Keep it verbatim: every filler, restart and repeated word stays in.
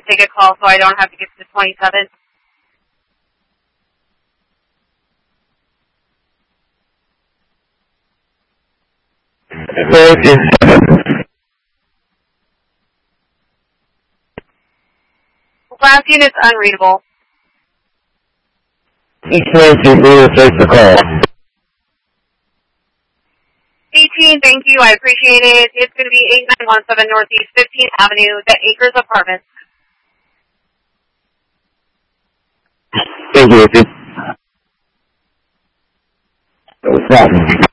take a call so I don't have to get to the twenty-seventh. Last unit's unreadable. Each Nancy, we will take the call. eighteen, thank you, I appreciate it. It's going to be eight nine one seven Northeast fifteenth Avenue, the Acres Apartments. Thank you. What's happening?